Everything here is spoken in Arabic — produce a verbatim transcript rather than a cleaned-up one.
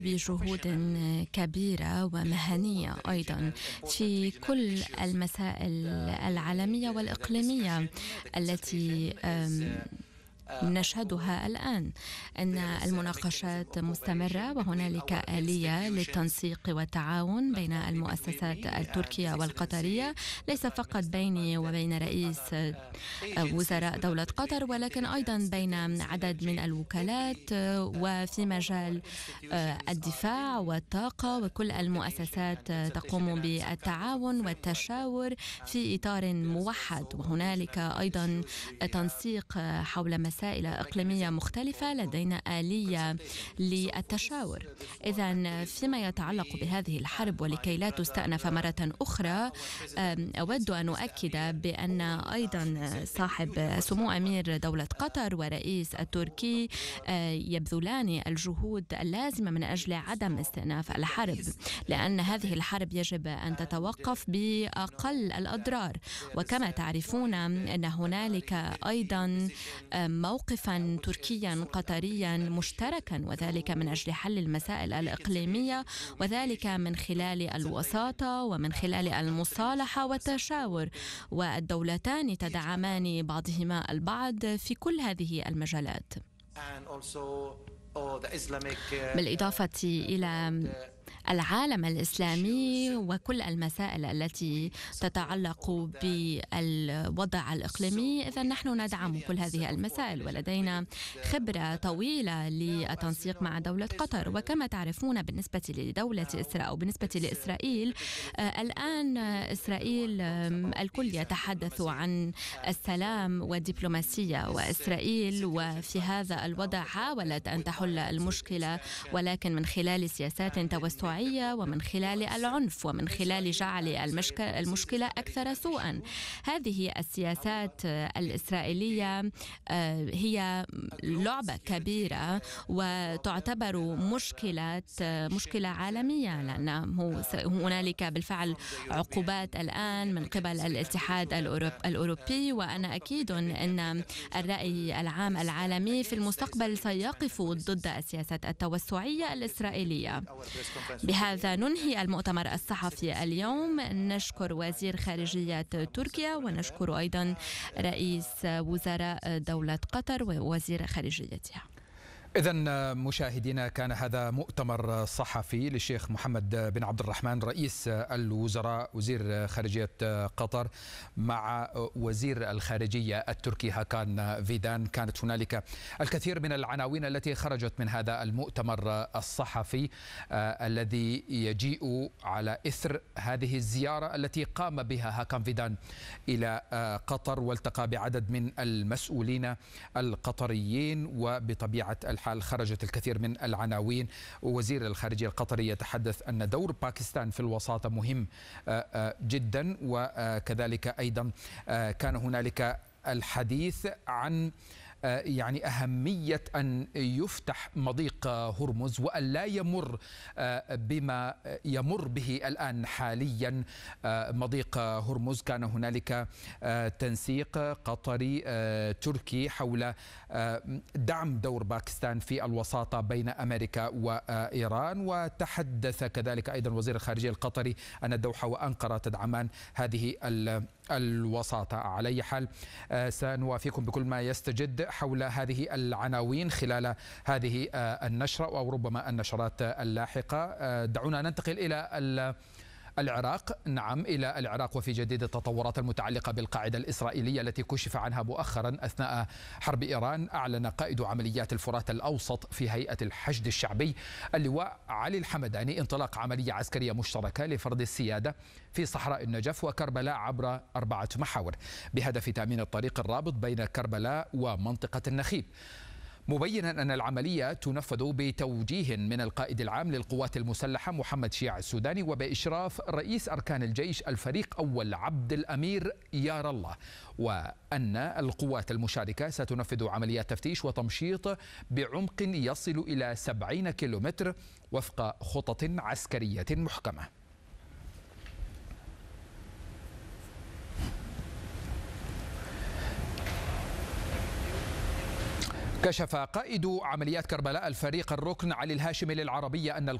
بجهود كبيرة ومهنية أيضا في كل المسائل العالمية والإقليمية التي نشهدها الآن. أن المناقشات مستمرة وهنالك آلية للتنسيق والتعاون بين المؤسسات التركية والقطرية، ليس فقط بيني وبين رئيس وزراء دولة قطر، ولكن أيضا بين عدد من الوكالات وفي مجال الدفاع والطاقة، وكل المؤسسات تقوم بالتعاون والتشاور في إطار موحد. وهنالك أيضا تنسيق حول مسائل إقليمية مختلفة، لدينا آلية للتشاور. إذن فيما يتعلق بهذه الحرب ولكي لا تستأنف مرة أخرى، أود أن أؤكد بأن أيضا صاحب سمو أمير دولة قطر ورئيس التركي يبذلان الجهود اللازمة من أجل عدم استئناف الحرب، لأن هذه الحرب يجب أن تتوقف بأقل الأضرار. وكما تعرفون أن هنالك أيضا موقفا تركيا قطريا مشتركا، وذلك من أجل حل المسائل الإقليمية، وذلك من خلال الوساطة ومن خلال المصالحة والتشاور، والدولتان تدعمان بعضهما البعض في كل هذه المجالات. بالإضافة إلى العالم الإسلامي وكل المسائل التي تتعلق بالوضع الإقليمي، إذا نحن ندعم كل هذه المسائل، ولدينا خبرة طويلة للتنسيق مع دولة قطر. وكما تعرفون بالنسبة لدولة إسرائيل أو بالنسبة لإسرائيل، الآن إسرائيل الكل يتحدث عن السلام والدبلوماسية، وإسرائيل وفي هذا الوضع حاولت أن تحل المشكلة، ولكن من خلال سياسات توسعية ومن خلال العنف ومن خلال جعل المشكلة أكثر سوءا. هذه السياسات الإسرائيلية هي لعبة كبيرة وتعتبر مشكلة مشكلة عالمية، لأن هنالك بالفعل عقوبات الآن من قبل الاتحاد الأوروبي، وأنا أكيد أن الرأي العام العالمي في المستقبل سيقف ضد السياسات التوسعية الإسرائيلية. بهذا ننهي المؤتمر الصحفي اليوم. نشكر وزير خارجية تركيا، ونشكر أيضا رئيس وزراء دولة قطر ووزير خارجيتها. إذن مشاهدينا، كان هذا مؤتمر صحفي للشيخ محمد بن عبد الرحمن رئيس الوزراء وزير خارجية قطر مع وزير الخارجية التركي هاكان فيدان. كانت هنالك الكثير من العناوين التي خرجت من هذا المؤتمر الصحفي آه الذي يجيء على إثر هذه الزيارة التي قام بها هاكان فيدان إلى آه قطر، والتقى بعدد من المسؤولين القطريين، وبطبيعة الحال خرجت الكثير من العناوين. وزير الخارجية القطري يتحدث أن دور باكستان في الوساطة مهم جدا، وكذلك أيضا كان هنالك الحديث عن يعني أهمية أن يفتح مضيق هرمز وأن لا يمر بما يمر به الآن حاليا مضيق هرمز. كان هنالك تنسيق قطري تركي حول دعم دور باكستان في الوساطة بين أمريكا وإيران، وتحدث كذلك أيضا وزير الخارجية القطري أن الدوحة وأنقرة تدعمان هذه الوساطة. على أي حال سنوافيكم بكل ما يستجد حول هذه العناوين خلال هذه النشرة أو ربما النشرات اللاحقة. دعونا ننتقل إلى العراق. نعم، إلى العراق، وفي جديد التطورات المتعلقة بالقاعدة الإسرائيلية التي كشف عنها مؤخرا أثناء حرب إيران. أعلن قائد عمليات الفرات الأوسط في هيئة الحشد الشعبي اللواء علي الحمداني انطلاق عملية عسكرية مشتركة لفرض السيادة في صحراء النجف وكربلاء عبر أربعة محاور بهدف تأمين الطريق الرابط بين كربلاء ومنطقة النخيل، مبينا أن العملية تنفذ بتوجيه من القائد العام للقوات المسلحة محمد شيع السوداني وبإشراف رئيس أركان الجيش الفريق أول عبد الأمير يار الله، وأن القوات المشاركة ستنفذ عمليات تفتيش وتمشيط بعمق يصل إلى سبعين كيلومتر وفق خطط عسكرية محكمة. كشف قائد عمليات كربلاء الفريق الركن علي الهاشمي للعربية أن